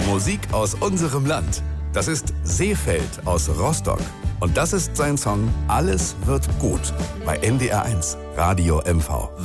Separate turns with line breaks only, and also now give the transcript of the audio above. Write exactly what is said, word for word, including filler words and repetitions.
Musik aus unserem Land. Das ist Seefeld aus Rostock. Und das ist sein Song Alles wird gut bei N D R eins Radio M V.